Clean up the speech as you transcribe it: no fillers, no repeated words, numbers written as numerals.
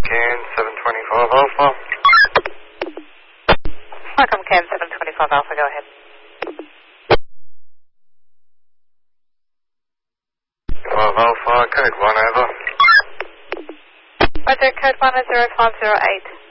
Can 725 Alpha. Welcome, Can 725 Alpha, go ahead. Alpha, code 1 over. Roger, code 1 is 0508.